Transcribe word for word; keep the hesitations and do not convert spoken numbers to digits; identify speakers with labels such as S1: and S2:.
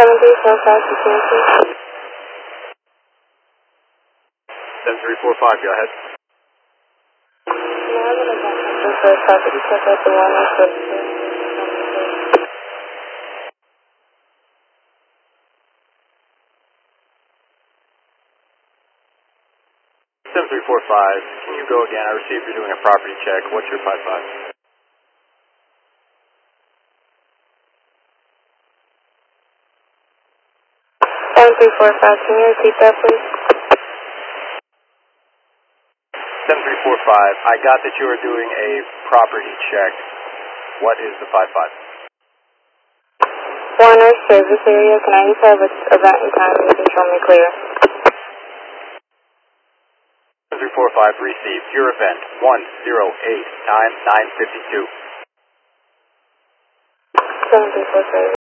S1: seven three four five security.
S2: seven three four five, go ahead.
S1: May I have an event for a property check at the one oh services?
S2: seven three four five, can you go again? I received you're doing a property check. What's your five five?
S1: seven three four five, can you repeat that, please?
S2: seven three four five, I got that you are doing a property check. What is the five five?
S1: Warner service area, can I just have an event and time and you can show me clear?
S2: seven three four five received. Your event, one oh eight, time nine fifty-two.
S1: seven three four five.